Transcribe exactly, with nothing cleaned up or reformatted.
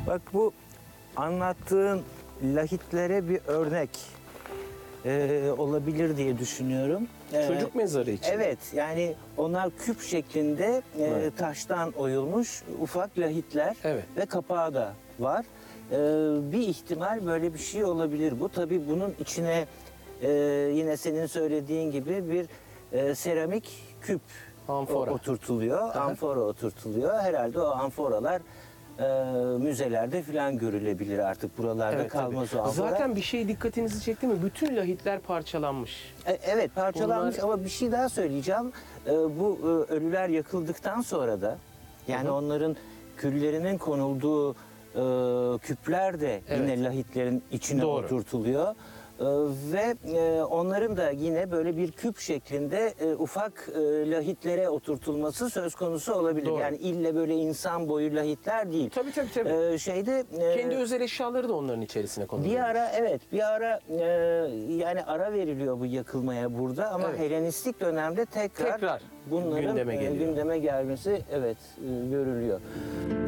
Bak bu anlattığın lahitlere bir örnek e, olabilir diye düşünüyorum. E, Çocuk mezarı için. Evet, yani onlar küp şeklinde e, Evet. taştan oyulmuş ufak lahitler Evet. ve kapağı da var. E, bir ihtimal böyle bir şey olabilir bu. Tabii bunun içine e, yine senin söylediğin gibi bir e, seramik küp Amfora. oturtuluyor. Aha. Amfora oturtuluyor. Herhalde o amforalar e, müzelerde falan görülebilir artık. Buralarda Evet, kalmaz tabii. o amfora. Zaten bir şey dikkatinizi çekti mi? Bütün lahitler parçalanmış. E, Evet, parçalanmış Bunlar- ama bir şey daha söyleyeceğim. E, bu e, ölüler yakıldıktan sonra da yani Hı hı. onların küllerinin konulduğu e, küpler de Evet. yine lahitlerin içine Doğru. oturtuluyor. E, ve e, onların da yine böyle bir küp şeklinde e, ufak e, lahitlere oturtulması söz konusu olabilir. Doğru. Yani ille böyle insan boyu lahitler değil. Tabii tabii tabii. E, şeyde e, Kendi özel eşyaları da onların içerisine konuluyor. bir ara evet bir ara e, yani ara veriliyor bu yakılmaya burada ama Evet. Helenistik dönemde tekrar, Tekrar bunların gündeme e, geliyor. gündeme gelmesi evet e, görülüyor.